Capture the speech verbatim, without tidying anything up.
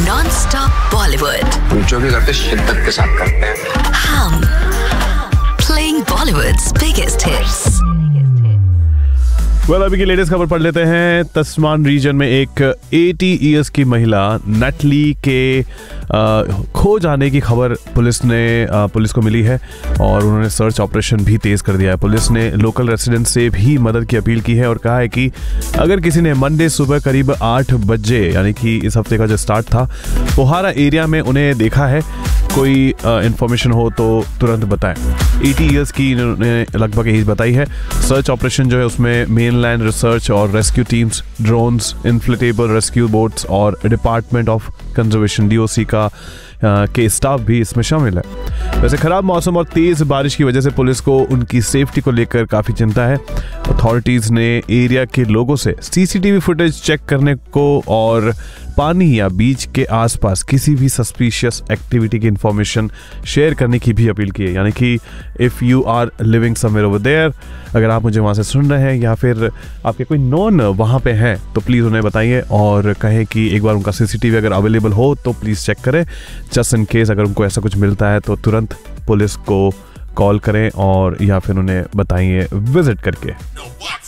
Non stop Bollywood. हम जो भी करते शिद्दत के साथ करते हैं। हम playing Bollywoods biggest hits. Well well, अभी की लेटेस्ट खबर पढ़ लेते हैं। तस्मान रीजन में एक अस्सी इयर्स की महिला नटली के आ, खो जाने की खबर पुलिस ने आ, पुलिस को मिली है और उन्होंने सर्च ऑपरेशन भी तेज कर दिया है। पुलिस ने लोकल रेसिडेंट से भी मदद की अपील की है और कहा है कि अगर किसी ने मंडे सुबह करीब आठ बजे यानी कि इस हफ्ते का जो स्टार्ट था पोहारा एरिया में उन्हें देखा है, कोई इंफॉर्मेशन हो तो तुरंत बताएं। अस्सी इयर्स की इन्होंने लगभग एज बताई है। सर्च ऑपरेशन जो है उसमें मेनलैंड रिसर्च और rescue teams, drones, inflatable rescue boats और डिपार्टमेंट ऑफ कंजर्वेशन डीओसी का के स्टाफ भी इसमें शामिल है। वैसे खराब मौसम और तेज बारिश की वजह से पुलिस को उनकी सेफ्टी को लेकर काफ़ी चिंता है। अथॉरिटीज़ ने एरिया के लोगों से सीसीटीवी फुटेज चेक करने को और पानी या बीच के आसपास किसी भी सस्पिशियस एक्टिविटी की इंफॉर्मेशन शेयर करने की भी अपील की है। यानी कि if you are living somewhere over there, अगर आप मुझे वहाँ से सुन रहे हैं या फिर आपके कोई नॉन वहाँ पे हैं तो प्लीज़ उन्हें बताइए और कहें कि एक बार उनका सीसीटीवी अगर अवेलेबल हो तो प्लीज़ चेक करें। जस्ट इन केस अगर उनको ऐसा कुछ मिलता है तो तुरंत पुलिस को कॉल करें और या फिर उन्हें बताइए विजिट करके।